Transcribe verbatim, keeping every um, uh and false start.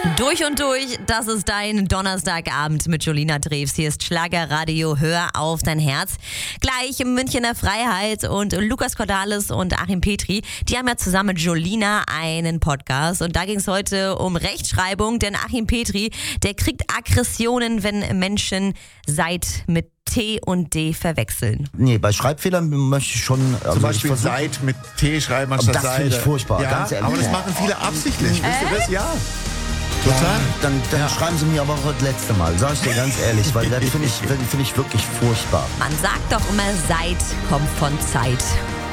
Durch und durch, das ist dein Donnerstagabend mit Julina Drews. Hier ist Schlagerradio, hör auf dein Herz. Gleich im Münchener Freiheit und Lukas Cordalis und Achim Petri, die haben ja zusammen mit Julina einen Podcast. Und da ging es heute um Rechtschreibung, denn Achim Petri, der kriegt Aggressionen, wenn Menschen Seit mit T und D verwechseln. Nee, bei Schreibfehlern möchte ich schon... Also Zum Beispiel ich versuch, Seit mit T schreiben anstatt Seite. Das finde ich furchtbar, ja, ganz ehrlich. aber das machen viele absichtlich. Wisst ihr das? Ja. Total. Total. Dann, dann Ja. schreiben sie mir aber auch das letzte Mal, sag ich dir ganz ehrlich, weil das finde ich, find ich wirklich furchtbar. Man sagt doch immer, Seit kommt von Zeit.